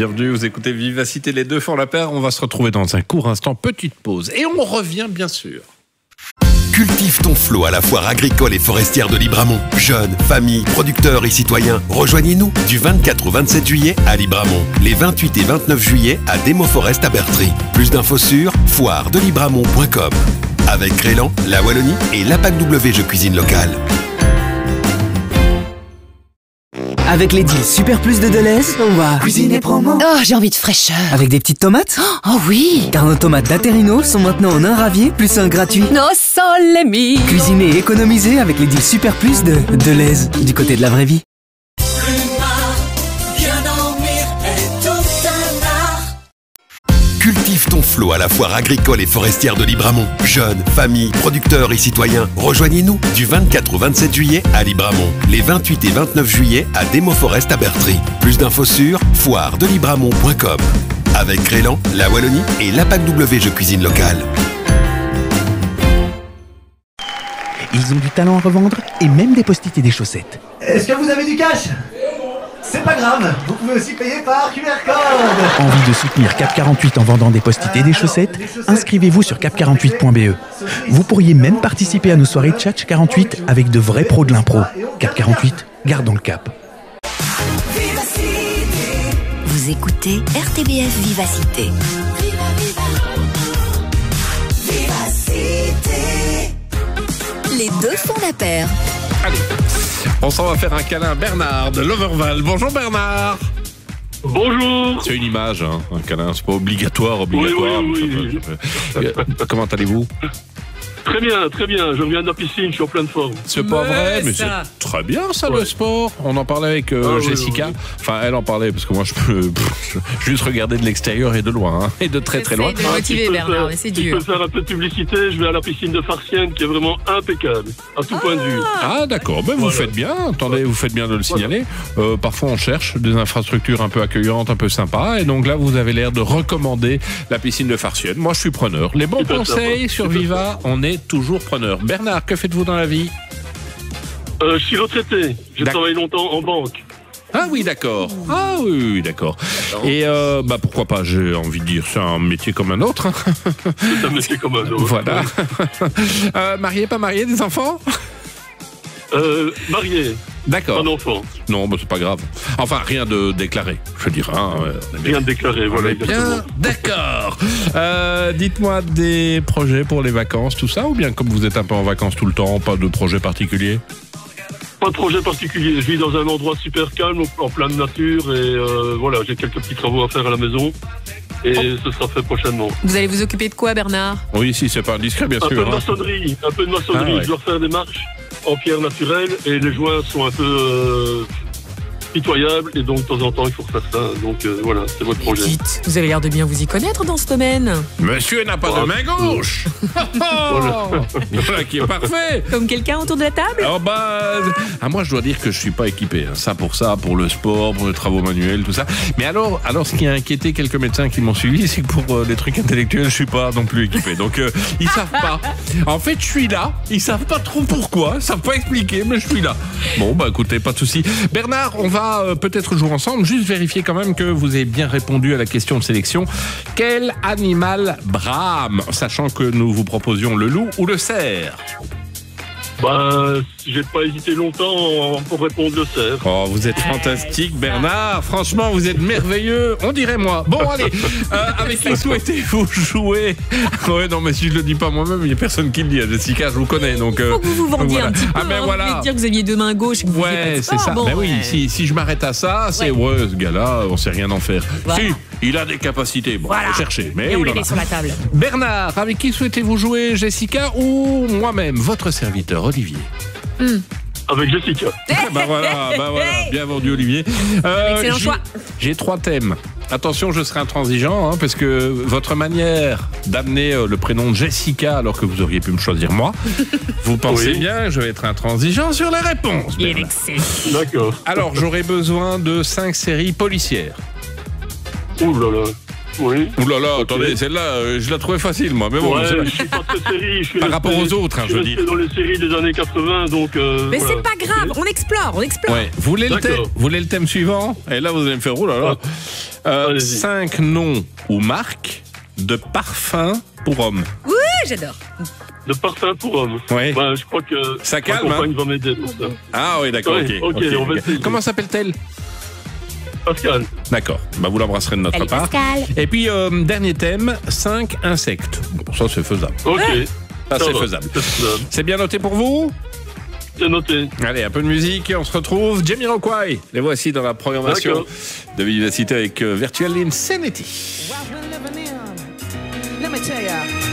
Bienvenue, vous écoutez Vivacité, les deux font la paire. On va se retrouver dans un court instant, petite pause. Et on revient bien sûr. Cultive ton flot à la foire agricole et forestière de Libramont. Jeunes, familles, producteurs et citoyens, rejoignez-nous du 24 au 27 juillet à Libramont. Les 28 et 29 juillet à Demo Forest à Bertry. Plus d'infos sur foiredelibramont.com. Avec Crélan, la Wallonie et l'APAC W Jeux Cuisine Locale. Avec les deals Super Plus de Deleuze, on va cuisiner promo. Oh, j'ai envie de fraîcheur. Avec des petites tomates. Oh oui. Car nos tomates d'Aterino sont maintenant en un ravier plus un gratuit. No sole mio. Cuisiner et économiser avec les deals Super Plus de Deleuze, du côté de la vraie vie. Cultive ton flot à la foire agricole et forestière de Libramont. Jeunes, familles, producteurs et citoyens, rejoignez-nous du 24 au 27 juillet à Libramont. Les 28 et 29 juillet à Demo Forest à Bertry. Plus d'infos sur foiredelibramont.com. Avec Crélan, la Wallonie et l'APAC W Jeux Cuisine Locale. Ils ont du talent à revendre et même des post-it et des chaussettes. Est-ce que vous avez du cash? C'est pas grave, vous pouvez aussi payer par QR code. Envie de soutenir Cap 48 en vendant des post-it et des chaussettes? Inscrivez-vous sur cap48.be. Vous pourriez même participer à nos soirées Tchatch 48 avec de vrais pros de l'impro. Cap 48, gardons le cap. Vous écoutez RTBF Vivacité. Les deux font la paire. Allez, on s'en va faire un câlin à Bernard de Loverval. Bonjour Bernard. Bonjour. C'est une image, hein, un câlin, c'est pas obligatoire. Oui. Comment allez-vous? Très bien. Je reviens de la piscine, je suis en pleine forme. C'est pas vrai, mais c'est très bien ça, le sport. On en parlait avec Jessica. Oui. Enfin, elle en parlait parce que moi je peux juste regarder de l'extérieur et de loin, hein, et de très très loin. J'essaie de motiver Bernard, mais c'est dur. Je peux faire un peu de publicité. Je vais à la piscine de Farciennes qui est vraiment impeccable, à tout point de vue. Ah d'accord, ben vous faites bien. Attendez, vous faites bien de le signaler. Parfois on cherche des infrastructures un peu accueillantes, un peu sympas, et donc là vous avez l'air de recommander la piscine de Farciennes. Moi je suis preneur. Les bons conseils sur Viva, on est toujours preneur. Bernard, que faites-vous dans la vie? Je suis retraité. J'ai travaillé longtemps en banque. Ah oui, d'accord. Ah oui, d'accord. Et pourquoi pas, j'ai envie de dire, c'est un métier comme un autre. C'est un métier comme un autre. Voilà. Marié, pas marié, des enfants? Marié. D'accord. Un enfant. Non, c'est pas grave. Enfin, rien de déclaré, je veux dire. Hein, rien de déclaré, voilà. Bien, d'accord. Dites-moi des projets pour les vacances, tout ça, ou bien comme vous êtes un peu en vacances tout le temps, pas de projet particulier? Pas de projet particulier. Je vis dans un endroit super calme, en pleine nature, et voilà, j'ai quelques petits travaux à faire à la maison. Et ce sera fait prochainement. Vous allez vous occuper de quoi, Bernard? Oui, si c'est pas indiscret, bien sûr. Un peu de maçonnerie. Je dois faire des marches en pierre naturelle et les joints sont un peu pitoyables et donc de temps en temps il faut refaire ça. Donc voilà, c'est votre projet. Dites, vous avez l'air de bien vous y connaître dans ce domaine. Monsieur n'a pas de main gauche. Voilà qui est parfait. Comme quelqu'un autour de la table? Moi je dois dire que je suis pas équipé. Ça pour le sport, pour les travaux manuels, tout ça. Mais alors ce qui a inquiété quelques médecins qui m'ont suivi, c'est que pour les trucs intellectuels, je suis pas non plus équipé. Donc ils savent pas. En fait, je suis là. Ils savent pas trop pourquoi. Ils savent pas expliquer, mais je suis là. Bon, écoutez, pas de souci. Bernard, on va peut-être jouer ensemble. Juste vérifier quand même que vous avez bien répondu à la question de sélection. Quel animal brame, sachant que nous vous proposions le loup ou le cerf? J'ai pas hésité longtemps pour répondre le cerf. Oh, vous êtes fantastique, Bernard. Franchement, vous êtes merveilleux. On dirait moi. Bon, allez. Avec qui souhaitez-vous jouer? Ouais, non, mais si je le dis pas moi-même, il y a personne qui le dit. Jessica, je vous connais, donc. Faut que vous vous vendiez un petit peu. Voilà. Vous voulez dire que vous aviez deux mains gauches et que vous faisiez pas de sport. C'est ça. Bon, si je m'arrête à ça, c'est ce gars-là, on sait rien en faire. Voilà. Si, il a des capacités. Bon, on va chercher. Mais et on les met sur la table. Bernard, avec qui souhaitez-vous jouer? Jessica ou moi-même, votre serviteur Olivier? Avec Jessica. Voilà, bien vendu Olivier. Excellent choix. J'ai 3 thèmes. Attention, je serai intransigeant, parce que votre manière d'amener le prénom de Jessica alors que vous auriez pu me choisir moi, vous pensez bien que je vais être intransigeant sur la réponse. Il est excellent. D'accord. Alors, j'aurai besoin de 5 séries policières. Ouh là là. Oui. Ouh là là, Ok. attendez, celle-là, je la trouvais facile, moi. Mais bon, Ouais, c'est- je suis pas très série. Je suis Par resté- rapport aux autres, hein, je veux suis dire. resté dans les séries des années 80, donc. Mais voilà. c'est pas grave, on explore. Ouais. Vous voulez D'accord. le thème suivant? Et là, vous allez me faire, oh là là. Allez-y. 5 noms ou marques de parfums pour hommes. Oui, j'adore. De parfum pour hommes. Ouais. Bah, je crois que Ça ma calme, compagne va m'aider pour ça. Ah oui, d'accord, Ouais, ok. ok, on va essayer. Comment s'appelle-t-elle? Pascal. D'accord, bah, vous l'embrasserez de notre Allez, part. Pascal. Et puis, dernier thème, 5 insectes. Bon, ça, c'est faisable. Ok. Ça, c'est va. faisable. C'est faisable. C'est bien noté pour vous? C'est noté. Allez, un peu de musique et on se retrouve. Jamiroquai, les voici dans la programmation D'accord. de Vivacité avec Virtual Insanity. Let me tell ya,